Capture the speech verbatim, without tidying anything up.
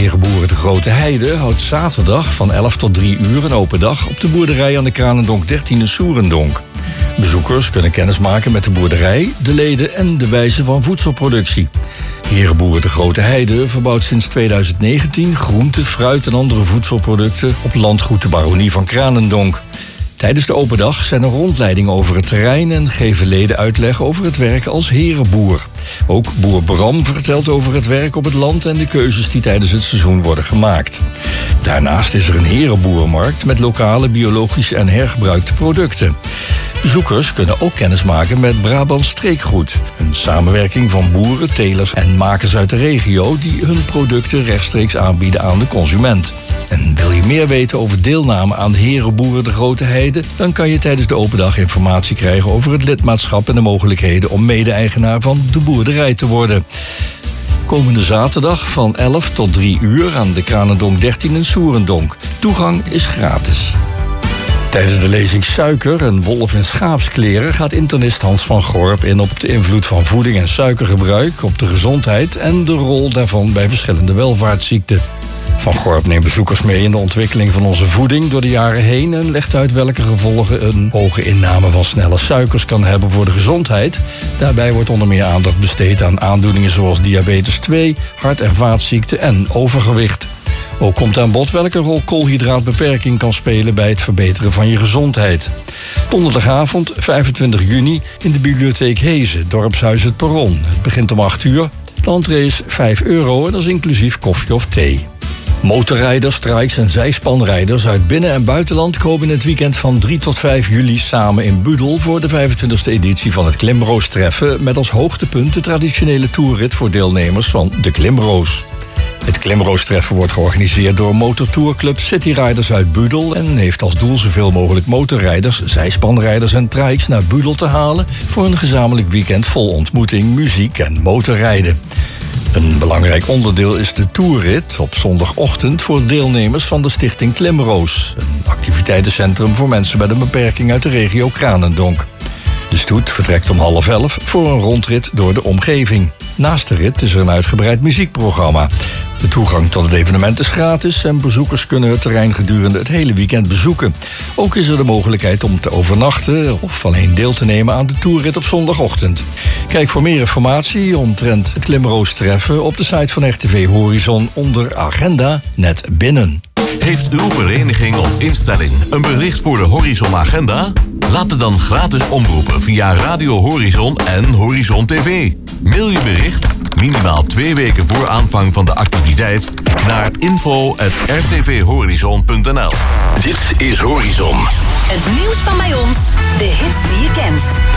Herenboeren de Grote Heide houdt zaterdag van elf tot drie uur een open dag op de boerderij aan de Kranendonk dertien in Soerendonk. Bezoekers kunnen kennis maken met de boerderij, de leden en de wijze van voedselproductie. Herenboeren de Grote Heide verbouwt sinds tweeduizend negentien groente, fruit en andere voedselproducten op landgoed de Baronie van Kranendonk. Tijdens de open dag zijn er rondleidingen over het terrein en geven leden uitleg over het werken als herenboer. Ook boer Bram vertelt over het werk op het land en de keuzes die tijdens het seizoen worden gemaakt. Daarnaast is er een herenboerenmarkt met lokale, biologische en hergebruikte producten. Bezoekers kunnen ook kennis maken met Brabants Streekgoed. Een samenwerking van boeren, telers en makers uit de regio die hun producten rechtstreeks aanbieden aan de consument. En wil je meer weten over deelname aan de Herenboeren de Grote Heide, dan kan je tijdens de open dag informatie krijgen over het lidmaatschap en de mogelijkheden om mede-eigenaar van de boerderij te worden. Komende zaterdag van elf tot drie uur aan de Kranendonk dertien in Soerendonk. Toegang is gratis. Tijdens de lezing Suiker, een wolf in schaapskleren gaat internist Hans van Gorp in op de invloed van voeding en suikergebruik op de gezondheid en de rol daarvan bij verschillende welvaartsziekten. Van Gorp neemt bezoekers mee in de ontwikkeling van onze voeding door de jaren heen en legt uit welke gevolgen een hoge inname van snelle suikers kan hebben voor de gezondheid. Daarbij wordt onder meer aandacht besteed aan aandoeningen zoals diabetes twee, hart- en vaatziekten en overgewicht. Ook komt aan bod welke rol koolhydraatbeperking kan spelen bij het verbeteren van je gezondheid. Donderdagavond, vijfentwintig juni, in de bibliotheek Hezen, dorpshuis Het Perron. Het begint om acht uur. De entree is vijf euro en dat is inclusief koffie of thee. Motorrijders, trikes en zijspanrijders uit binnen- en buitenland komen in het weekend van drie tot vijf juli samen in Budel voor de vijfentwintigste editie van het Klimroos-treffen met als hoogtepunt de traditionele toerrit voor deelnemers van de Klimroos. Het Klimroos-treffen wordt georganiseerd door motortourclub City Riders uit Budel en heeft als doel zoveel mogelijk motorrijders, zijspanrijders en trikes naar Budel te halen voor een gezamenlijk weekend vol ontmoeting, muziek en motorrijden. Een belangrijk onderdeel is de toerrit op zondagochtend voor deelnemers van de stichting Klimroos, een activiteitencentrum voor mensen met een beperking uit de regio Kranendonk. De stoet vertrekt om half elf voor een rondrit door de omgeving. Naast de rit is er een uitgebreid muziekprogramma. De toegang tot het evenement is gratis en bezoekers kunnen het terrein gedurende het hele weekend bezoeken. Ook is er de mogelijkheid om te overnachten of alleen deel te nemen aan de toerrit op zondagochtend. Kijk voor meer informatie omtrent het Klimroos-treffen op de site van R T V Horizon onder agenda net binnen. Heeft uw vereniging of instelling een bericht voor de Horizon Agenda? Laat het dan gratis omroepen via Radio Horizon en Horizon T V. Mail je bericht, minimaal twee weken voor aanvang van de activiteit, naar info at r t v horizon punt n l. Dit is Horizon. Het nieuws van bij ons, de hits die je kent.